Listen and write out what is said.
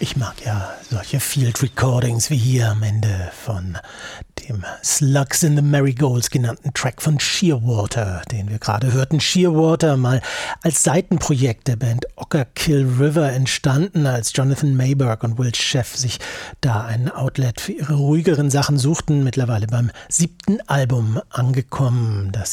Ich mag ja solche Field Recordings wie hier am Ende von dem Slugs in the Marigolds genannten Track von Shearwater, den wir gerade hörten. Shearwater, mal als Seitenprojekt der Band Ockerkill River entstanden, als Jonathan Mayberg und Will Sheff sich da ein Outlet für ihre ruhigeren Sachen suchten. Mittlerweile beim 7. Album angekommen, das